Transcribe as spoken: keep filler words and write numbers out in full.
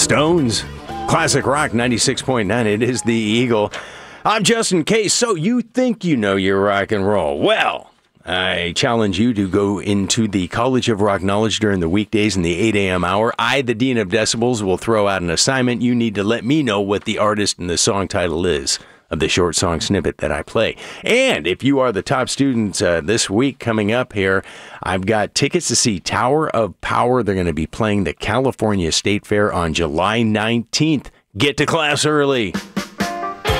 Stones, classic rock ninety-six point nine. It is the Eagle. I'm Justin Case. So you think you know your rock and roll? Well, I challenge you to go into the College of Rock Knowledge during the weekdays in the eight a.m. hour. I, the Dean of Decibels, will throw out an assignment. You need to let me know what the artist and the song title is of the short song snippet that I play. And if you are the top students uh, this week coming up here, I've got tickets to see Tower of Power. They're going to be playing the California State Fair on July nineteenth. Get to class early.